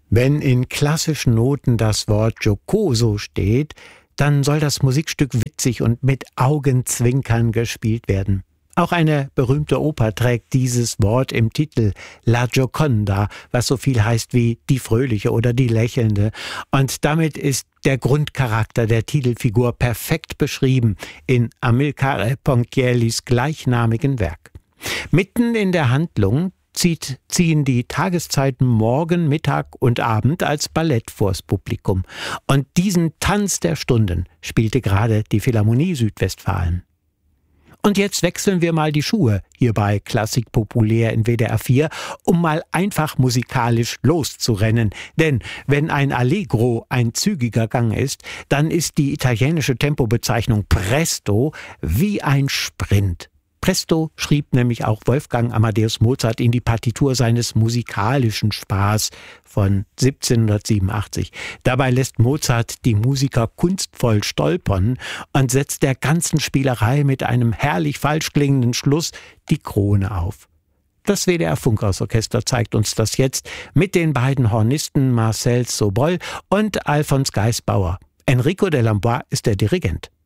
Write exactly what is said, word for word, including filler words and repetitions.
Wenn in klassischen Noten das Wort jocoso steht, dann soll das Musikstück witzig und mit Augenzwinkern gespielt werden. Auch eine berühmte Oper trägt dieses Wort im Titel, La Gioconda, was so viel heißt wie die Fröhliche oder die Lächelnde. Und damit ist der Grundcharakter der Titelfigur perfekt beschrieben in Amilcare Ponchiellis gleichnamigen Werk. Mitten in der Handlung zieht, ziehen die Tageszeiten Morgen, Mittag und Abend als Ballett vors Publikum. Und diesen Tanz der Stunden spielte gerade die Philharmonie Südwestfalen. Und jetzt wechseln wir mal die Schuhe hier bei Klassik populär in W D R vier, um mal einfach musikalisch loszurennen. Denn wenn ein Allegro ein zügiger Gang ist, dann ist die italienische Tempobezeichnung Presto wie ein Sprint. Presto schrieb nämlich auch Wolfgang Amadeus Mozart in die Partitur seines musikalischen Spaß von siebzehnhundertsiebenundachtzig. Dabei lässt Mozart die Musiker kunstvoll stolpern und setzt der ganzen Spielerei mit einem herrlich falsch klingenden Schluss die Krone auf. Das W D R Funkhausorchester zeigt uns das jetzt mit den beiden Hornisten Marcel Sobol und Alphonse Geisbauer. Enrico de Lambois ist der Dirigent.